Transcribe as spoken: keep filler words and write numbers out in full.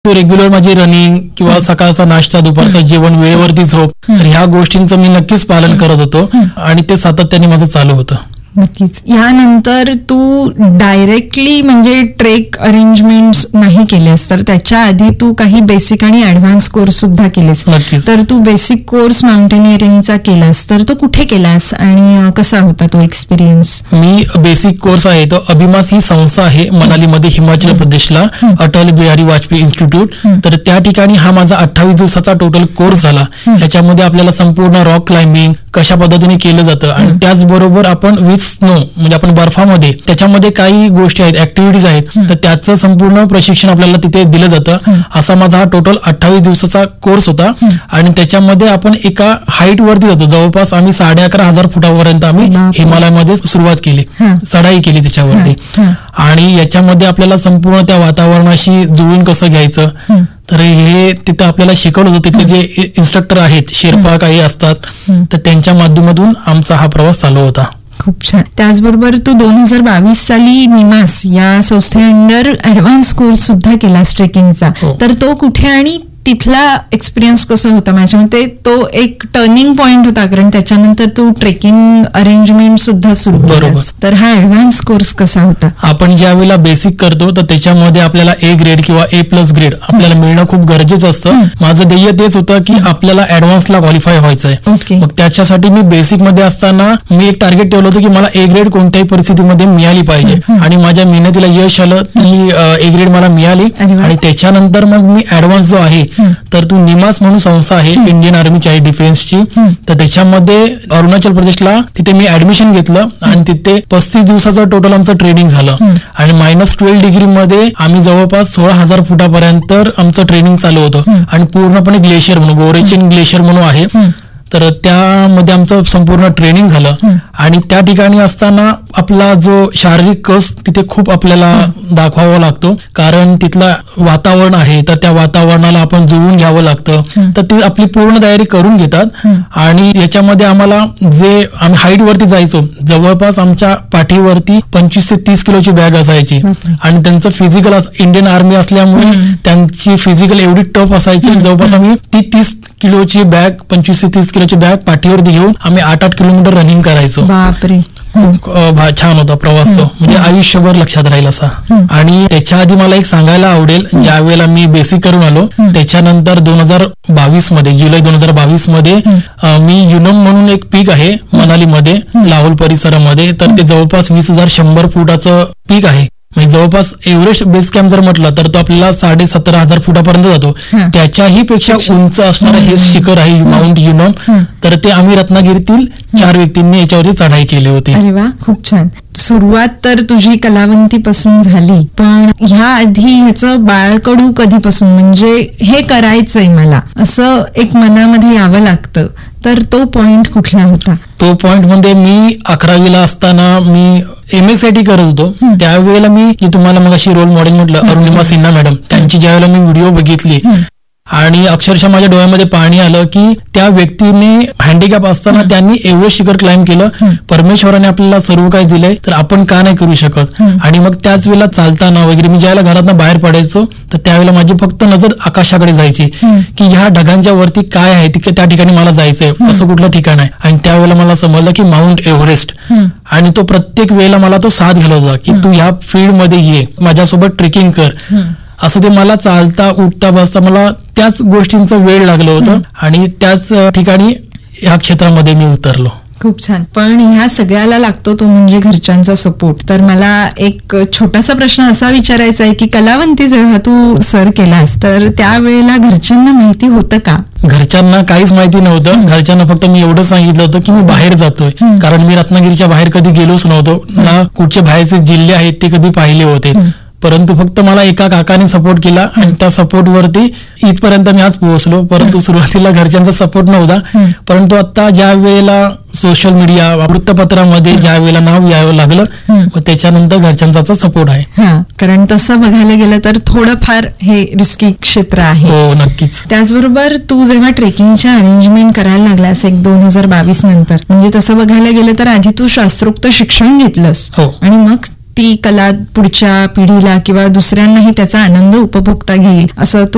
तो रेग्युलर माझी रनिंग किंवा सकाळचा नाश्ता, दुपारचं जेवण, वेळेवरती झोप, तर ह्या गोष्टींचं मी नक्कीच पालन करत होतो आणि ते सातत्याने माझं चालू होतं. नक्कीच. यानंतर तू डायरेक्टली म्हणजे ट्रेक अरेंजमेंट्स नाही केलेस, तर त्याच्या आधी तू काही बेसिक आणि ऍडव्हान्स कोर्स सुद्धा केलेस. नक्कीच. तर तू बेसिक कोर्स माउंटेनिअरिंगचा केलास, तर तो कुठे केलास आणि कसा होता तो एक्सपिरियन्स? मी बेसिक कोर्स आहे तो अभिमास ही संस्था आहे मनालीमध्ये, हिमाचल प्रदेशला, अटल बिहारी वाजपेयी इन्स्टिट्यूट. तर त्या ठिकाणी हा माझा अठ्ठावीस दिवसाचा टोटल कोर्स झाला. याच्यामध्ये आपल्याला संपूर्ण रॉक क्लाइम्बिंग कशा पद्धतीने केलं जातं आणि त्याचबरोबर आपण विथ स्नो म्हणजे आपण बर्फामध्ये त्याच्यामध्ये काही गोष्टी आहेत, ऍक्टिव्हिटीज आहेत, तर त्याचं संपूर्ण प्रशिक्षण आपल्याला तिथे दिलं जातं. असा माझा हा टोटल अठ्ठावीस दिवसाचा कोर्स होता आणि त्याच्यामध्ये आपण एका हाईट वरती जातो. जवळपास आम्ही साडे अकरा हजार फुटापर्यंत आम्ही हिमालयामध्ये सुरुवात केली, चढाई केली त्याच्यावरती. आणि याच्यामध्ये आपल्याला संपूर्ण त्या वातावरणाशी जुळून कसं घ्यायचं, तर हे तिथं आपल्याला शिकवलं होतं. तिथे जे इन्स्ट्रक्टर आहेत, शेर्पा काही असतात, तर त्यांच्या माध्यमातून आमचा हा प्रवास चालू होता. खूप छान. त्याचबरोबर तू दोन हजार बावीस साली निमास या संस्थे अंडर ऍडव्हान्स कोर्स सुद्धा केलास ट्रेकिंगचा. तर तो कुठे आणि तिथला एक्सपिरियन्स कसा होता? माझ्या मते तो एक टर्निंग पॉइंट होता, कारण त्याच्यानंतर तू ट्रेकिंग अरेंजमेंट सुद्धा सुरू केलास. तर हा ऍडव्हान्स कोर्स कसा होता? आपण ज्या वेळेला बेसिक करतो तर त्याच्यामध्ये आपल्याला ए ग्रेड किंवा ए प्लस ग्रेड आपल्याला मिळणं खूप गरजेचं असतं. माझं ध्येय तेच होतं की आपल्याला ऍडव्हान्सला क्वालिफाय व्हायचंय. मग त्याच्यासाठी मी बेसिक मध्ये असताना मी एक टार्गेट ठेवलं होतं की मला ए ग्रेड कोणत्याही परिस्थितीमध्ये मिळाली पाहिजे आणि माझ्या मेहनतीला यश आलं. ती ए ग्रेड मला मिळाली आणि त्याच्यानंतर मग मी ऍडव्हान्स जो आहे तर तू निमास म्हणून संस्था आहे इंडियन आर्मीची आहे डिफेन्सची, तर त्याच्यामध्ये अरुणाचल प्रदेशला तिथे मी ऍडमिशन घेतलं आणि तिथे पस्तीस दिवसाचं टोटल आमचं ट्रेनिंग झालं आणि मायनस ट्वेल्व डिग्री मध्ये आम्ही जवळपास सोळा हजार फुटापर्यंत आमचं ट्रेनिंग चालू होतं आणि पूर्णपणे ग्लेशियर म्हणून गोरेचिन ग्लेशियर म्हणून आहे. तर त्यामध्ये आमचं संपूर्ण ट्रेनिंग झालं आणि त्या ठिकाणी असताना आपला जो शारीरिक कस तिथे खूप आपल्याला दाखवावा लागतो, कारण तिथलं वातावरण आहे तर त्या वातावरणाला आपण जुळवून घ्यावं लागतं. तर ती आपली पूर्ण तयारी करून घेतात आणि याच्यामध्ये आम्हाला जे आम्ही हाईट वरती जायचो, जवळपास आमच्या पाठीवरती पंचवीस ते तीस किलोची बॅग असायची आणि त्यांचं फिजिकल इंडियन आर्मी असल्यामुळे त्यांची फिजिकल एवढी टफ असायची. जवळपास आम्ही ती तीस किलोची बॅग पंचवीस ते तीस किलोची बॅग पाठीवरती घेऊन आम्ही आठ आठ किलोमीटर रनिंग करायचो. बापरे. छान होता प्रवास तो, म्हणजे आयुष्यभर लक्षात राहील असा. आणि त्याच्या आधी मला एक सांगायला आवडेल, ज्या वेळेला मी बेसिक करून आलो त्याच्यानंतर दोन हजार बावीस मध्ये जुलै दोन हजार बावीस मध्ये मी युनम म्हणून एक पीक आहे मनालीमध्ये लाहोल परिसरामध्ये, तर ते जवळपास वीस हजार शंभर फुटाचं पीक आहे. म्हणजे जवळपास एव्हरेस्ट बेस कॅम्प जर म्हटलं तर तो आपल्याला साडे सतरा हजार फुटापर्यंत जातो. त्याच्याही पेक्षा उंच असणारं हे शिखर आहे माउंट युनम. तर ते आम्ही रत्नागिरीतील चार व्यक्तींनी याच्यावरती चढाई केली होती. अरे वा, खूप छान. सुरुवात तर तुझी कलावंतीपासून झाली, पण ह्या आधी ह्याचं बाळकडू कधीपासून म्हणजे हे करायचंय मला असं एक मनामध्ये यावं लागतं, तर तो पॉइंट कुठला होता? तो पॉइंट म्हणजे मी अकरावीला असताना मी M S C I T करत होतो. त्यावेळेला मी की तुम्हाला मग अशी रोल मॉडेल म्हटलं अरुणिमा सिन्हा मॅडम, त्यांची ज्यावेळेला मी व्हिडिओ बघितली आणि अक्षरशः माझ्या डोळ्यामध्ये पाणी आलं की त्या व्यक्तीने हँडिकॅप असताना त्यांनी एव्हरेस्ट शिखर क्लाइम्ब केलं. परमेश्वराने आपल्याला सर्व काही दिलंय, तर आपण का नाही करू शकत? आणि मग त्याच वेळेला चालताना वगैरे मी ज्यावेळेला घरातनं बाहेर पडायचो तर त्यावेळेला माझी फक्त नजर आकाशाकडे जायची की ह्या ढगांच्या वरती काय आहे, त्या ठिकाणी मला जायचंय, असं कुठलं ठिकाण आहे. आणि त्यावेळेला मला समजलं की माउंट एव्हरेस्ट. आणि तो प्रत्येक वेळेला मला तो साथ घालत होता की तू ह्या फील्ड मध्ये ये, माझ्यासोबत ट्रेकिंग कर. असं ते मला चालता उठता बसता मला त्याच गोष्टींचं वेळ लागलं होतं आणि त्याच ठिकाणी ह्या क्षेत्रामध्ये मी उतरलो. खूप छान. पण ह्या सगळ्याला लागतो तो म्हणजे घरच्यांचा सपोर्ट. तर मला एक छोटासा प्रश्न असा विचारायचा आहे की कलावंती जेव्हा तू सर केलास तर त्यावेळेला घरच्यांना माहिती होतं का? घरच्यांना काहीच माहिती नव्हतं. घरच्यांना फक्त मी एवढं सांगितलं होतं की मी बाहेर जातोय, कारण मी रत्नागिरीच्या बाहेर कधी गेलोच नव्हतो ना, कुठचे बाहेरचे जिल्हे आहेत ते कधी पाहिले होते. परंतु फक्त मला एका काकाने सपोर्ट केला आणि त्या सपोर्ट वरती इथपर्यंत मी आज पोहोचलो. परंतु सुरुवातीला घरच्यांचा सपोर्ट नव्हता, परंतु आता ज्या वेळेला सोशल मीडिया वृत्तपत्रामध्ये ज्या वेळेला नाव यावं लागलं त्याच्यानंतर घरच्यांचा सपोर्ट आहे. कारण तसं बघायला गेलं तर थोडंफार हे रिस्की क्षेत्र आहे. हो, नक्कीच. त्याचबरोबर तू जेव्हा ट्रेकिंगच्या अरेंजमेंट करायला लागलास एक दोन हजार बावीस नंतर, म्हणजे तसं बघायला गेलं तर आधी तू शास्त्रोक्त शिक्षण घेतलंस आणि मग ती कला पुढच्या पिढीला किंवा दुसऱ्यांनाही त्याचा आनंद उपभोगता घेईल असं तू